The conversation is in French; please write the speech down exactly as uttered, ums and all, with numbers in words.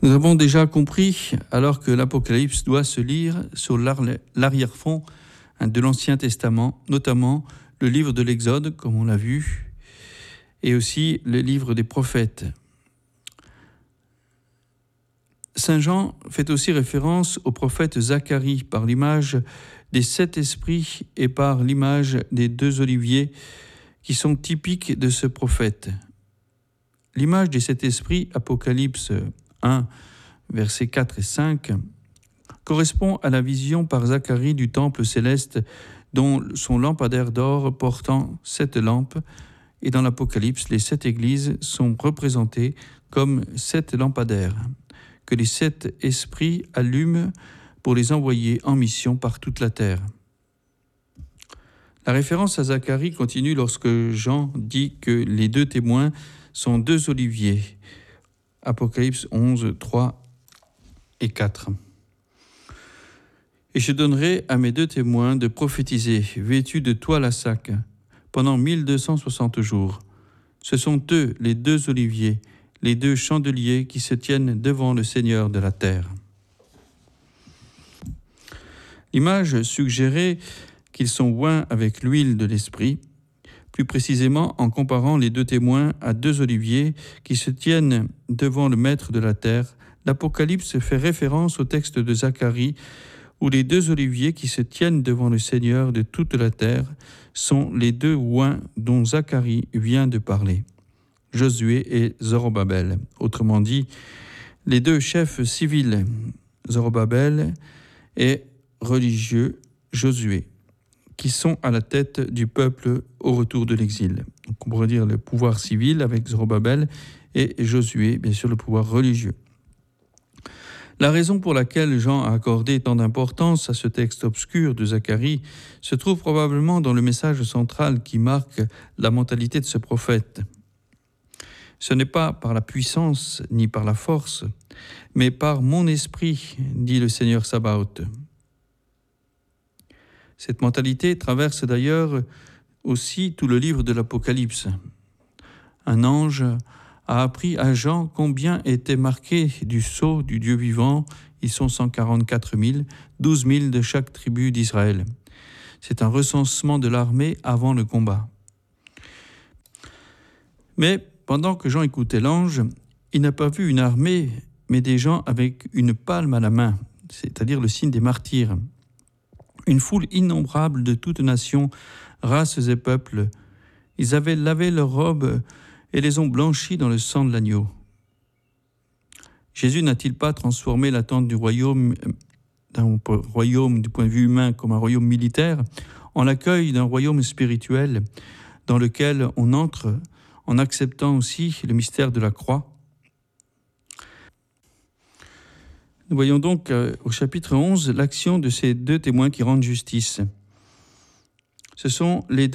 Nous avons déjà compris, alors que l'Apocalypse doit se lire sur l'arrière-fond de l'Ancien Testament, notamment le livre de l'Exode, comme on l'a vu, et aussi le livre des prophètes. Saint Jean fait aussi référence au prophète Zacharie par l'image des sept esprits et par l'image des deux oliviers qui sont typiques de ce prophète. L'image des sept esprits, Apocalypse un, versets quatre et cinq, correspond à la vision par Zacharie du temple céleste dont son lampadaire d'or portant sept lampes, et dans l'Apocalypse, les sept églises sont représentées comme sept lampadaires, que les sept esprits allument pour les envoyer en mission par toute la terre. La référence à Zacharie continue lorsque Jean dit que les deux témoins sont deux oliviers. Apocalypse onze, trois et quatre. Et je donnerai à mes deux témoins de prophétiser, vêtus de toile à sac, pendant mille deux cent soixante jours. Ce sont eux, les deux oliviers, les deux chandeliers qui se tiennent devant le Seigneur de la terre. L'image suggérait qu'ils sont oints avec l'huile de l'Esprit, plus précisément en comparant les deux témoins à deux oliviers qui se tiennent devant le Maître de la terre. L'Apocalypse fait référence au texte de Zacharie où les deux oliviers qui se tiennent devant le Seigneur de toute la terre sont les deux oints dont Zacharie vient de parler, Josué et Zorobabel. Autrement dit, les deux chefs civils, Zorobabel et religieux, Josué, qui sont à la tête du peuple au retour de l'exil. Donc on pourrait dire le pouvoir civil avec Zorobabel et Josué, bien sûr le pouvoir religieux. La raison pour laquelle Jean a accordé tant d'importance à ce texte obscur de Zacharie se trouve probablement dans le message central qui marque la mentalité de ce prophète. Ce n'est pas par la puissance ni par la force, mais par mon esprit, dit le Seigneur Sabaoth. Cette mentalité traverse d'ailleurs aussi tout le livre de l'Apocalypse. Un ange a appris à Jean combien étaient marqués du sceau du Dieu vivant. Ils sont cent quarante-quatre mille, douze mille de chaque tribu d'Israël. C'est un recensement de l'armée avant le combat. Mais pendant que Jean écoutait l'ange, il n'a pas vu une armée, mais des gens avec une palme à la main, c'est-à-dire le signe des martyrs. Une foule innombrable de toutes nations, races et peuples. Ils avaient lavé leurs robes et les ont blanchis dans le sang de l'agneau. Jésus n'a-t-il pas transformé l'attente du royaume, d'un royaume du point de vue humain comme un royaume militaire, en l'accueil d'un royaume spirituel dans lequel on entre en acceptant aussi le mystère de la croix? Nous voyons donc euh, au chapitre onze l'action de ces deux témoins qui rendent justice. Ce sont les deux